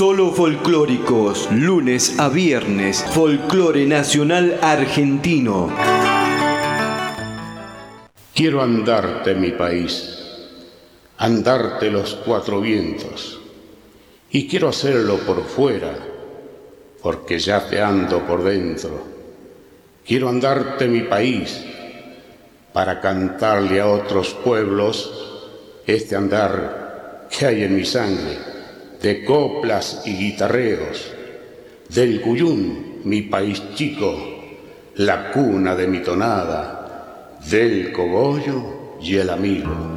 Solo folclóricos, lunes a viernes, folclore nacional argentino. Quiero andarte mi país, andarte los cuatro vientos, y quiero hacerlo por fuera, porque ya te ando por dentro. Quiero andarte mi país, para cantarle a otros pueblos este andar que hay en mi sangre, de coplas y guitarreos, del Cuyún, mi país chico, la cuna de mi tonada, del cogollo y el amigo.